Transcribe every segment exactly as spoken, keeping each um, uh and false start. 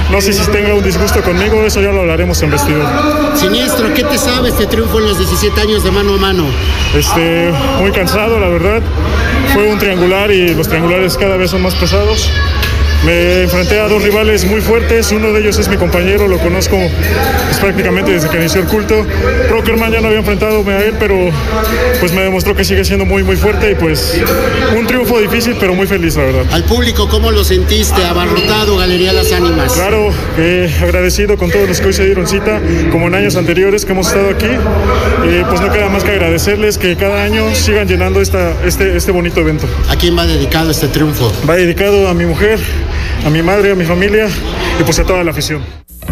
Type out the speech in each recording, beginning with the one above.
no sé si tenga un disgusto conmigo, eso ya lo hablaremos en vestidor. Siniestro, ¿qué te sabe este triunfo en los diecisiete años de mano a mano? Este, muy cansado, la verdad. Fue un triangular y los triangulares cada vez son más pesados. Me enfrenté a dos rivales muy fuertes, uno de ellos es mi compañero, lo conozco pues, prácticamente desde que inició el culto. Prockerman ya no había enfrentado a él, pero pues me demostró que sigue siendo muy muy fuerte y pues un triunfo difícil, pero muy feliz, la verdad. Al público, ¿cómo lo sentiste? Abarrotado, Galería Las Ánimas. Claro, eh, agradecido con todos los que hoy se dieron cita, como en años anteriores que hemos estado aquí. Eh, pues no queda más que agradecerles que cada año sigan llenando esta, este, este bonito evento. ¿A quién va dedicado este triunfo? Va dedicado a mi mujer, a mi madre, a mi familia y pues a toda la afición.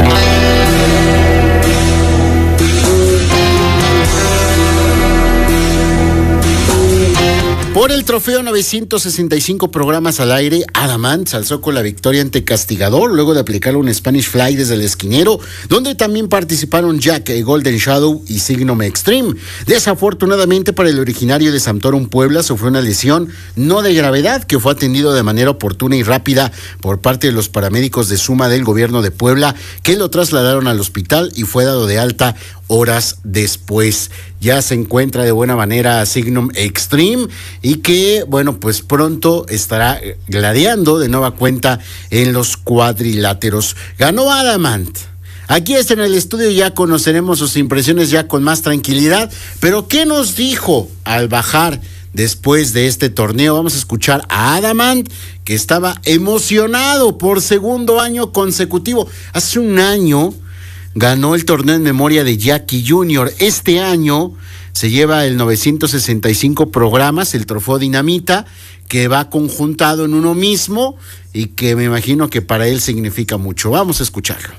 Por el trofeo novecientos sesenta y cinco programas al aire, Adamant se alzó con la victoria ante Castigador luego de aplicar un Spanish Fly desde el esquinero, donde también participaron Jack, Golden Shadow y Signum Extreme. Desafortunadamente para el originario de Santorum, Puebla, sufrió una lesión no de gravedad que fue atendido de manera oportuna y rápida por parte de los paramédicos de Suma del gobierno de Puebla, que lo trasladaron al hospital y fue dado de alta horas después. Ya se encuentra de buena manera Signum Extreme y que, bueno, pues pronto estará gladiando de nueva cuenta en los cuadriláteros. Ganó Adamant. Aquí está en el estudio, ya conoceremos sus impresiones ya con más tranquilidad, pero ¿qué nos dijo al bajar después de este torneo? Vamos a escuchar a Adamant, que estaba emocionado por segundo año consecutivo. Hace un año ganó el torneo en memoria de Jackie junior Este año se lleva el novecientos sesenta y cinco programas, el trofeo Dinamita, que va conjuntado en uno mismo y que me imagino que para él significa mucho. Vamos a escucharlo.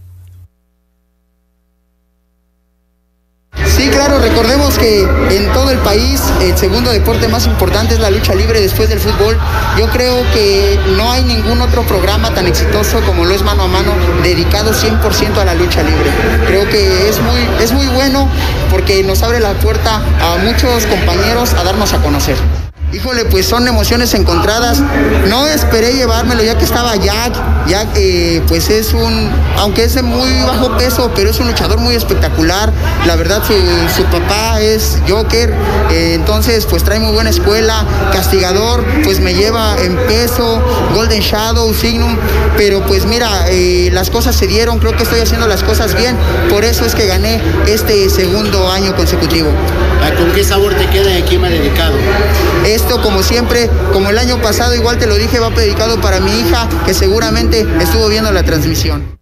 Sí, claro, recordemos que en todo el país el segundo deporte más importante es la lucha libre después del fútbol. Yo creo que no hay ningún otro programa tan exitoso como lo es Mano a Mano, dedicado cien por ciento a la lucha libre. Creo que es muy, es muy bueno porque nos abre la puerta a muchos compañeros a darnos a conocer. Híjole, pues son emociones encontradas. No esperé llevármelo ya que estaba Jack. Jack, eh, pues es un, aunque es de muy bajo peso, pero es un luchador muy espectacular. La verdad, su, su papá es Joker, eh, entonces pues trae muy buena escuela. Castigador, pues me lleva en peso. Golden Shadow, Signum, pero pues mira, eh, las cosas se dieron. Creo que estoy haciendo las cosas bien. Por eso es que gané este segundo año consecutivo. ¿Con qué sabor te queda y a quién me ha dedicado? Esto, como siempre, como el año pasado, igual te lo dije, va dedicado para mi hija, que seguramente estuvo viendo la transmisión.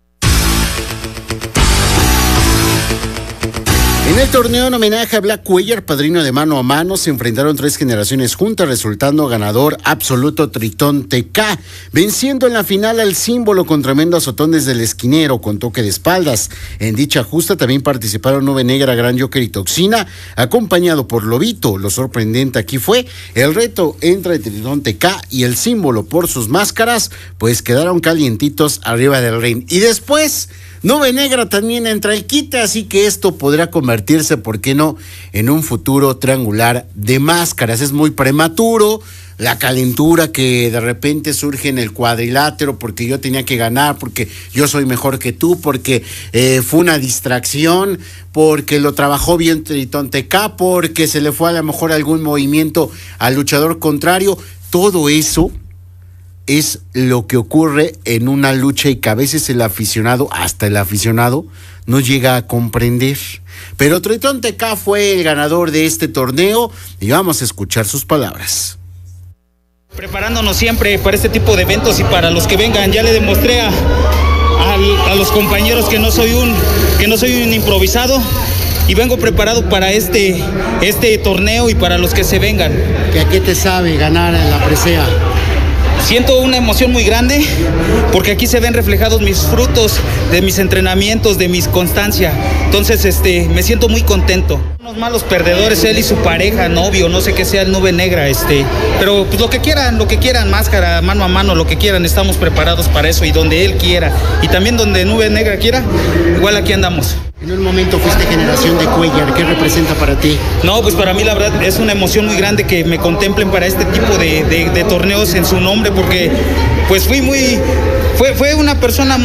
En el torneo en homenaje a Black Cuellar, padrino de Mano a Mano, se enfrentaron tres generaciones juntas, resultando ganador absoluto Tritón T K, venciendo en la final al Símbolo con tremendo azotón desde el esquinero con toque de espaldas. En dicha justa también participaron Nube Negra, Gran Joker y Toxina, acompañado por Lobito. Lo sorprendente aquí fue el reto entre Tritón T K y el Símbolo por sus máscaras, pues quedaron calientitos arriba del ring. Y después Nube Negra también entra el quite, así que esto podrá convertirse, ¿por qué no?, en un futuro triangular de máscaras. Es muy prematuro la calentura que de repente surge en el cuadrilátero porque yo tenía que ganar, porque yo soy mejor que tú, porque eh, fue una distracción, porque lo trabajó bien Tritón T K, porque se le fue a lo mejor algún movimiento al luchador contrario. Todo eso es lo que ocurre en una lucha y que a veces el aficionado, hasta el aficionado, no llega a comprender. Pero Tritón T K fue el ganador de este torneo y vamos a escuchar sus palabras. Preparándonos siempre para este tipo de eventos y para los que vengan. Ya le demostré a, a, a los compañeros que no soy un, que no soy un improvisado y vengo preparado para este, este torneo y para los que se vengan. ¿Que a qué te sabe ganar en la presea? Siento una emoción muy grande porque aquí se ven reflejados mis frutos de mis entrenamientos, de mi constancia. Entonces, este, me siento muy contento. Unos malos perdedores, él y su pareja, novio, no sé qué sea el Nube Negra, este, pero pues lo que quieran, lo que quieran, máscara, mano a mano, lo que quieran, estamos preparados para eso y donde él quiera y también donde Nube Negra quiera, igual aquí andamos. En un momento fuiste generación de Cuellar, ¿qué representa para ti? No, pues para mí la verdad es una emoción muy grande que me contemplen para este tipo de, de, de torneos en su nombre, porque pues fui muy, fue, fue una persona muy